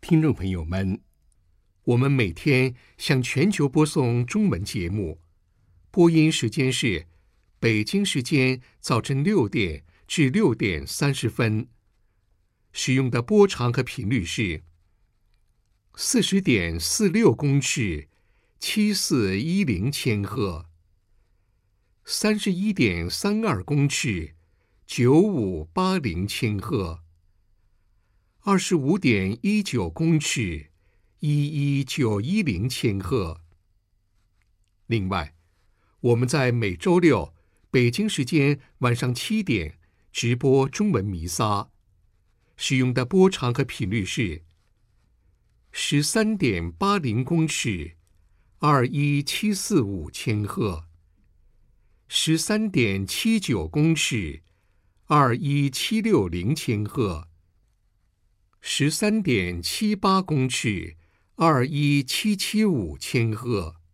听众朋友们，我们每天向全球播送中文节目，播音时间是北京时间早晨6点至6点30分，使用的波长和频率是40.46公尺，7410千赫；31.32公尺，9580千赫；25.19公尺，11910千赫。另外，我们在每周六北京时间晚上7点直播中文弥撒，使用的波长和频率是13.80公尺，21745千赫；13.79公尺，21760千赫；13.78公尺，21775千赫。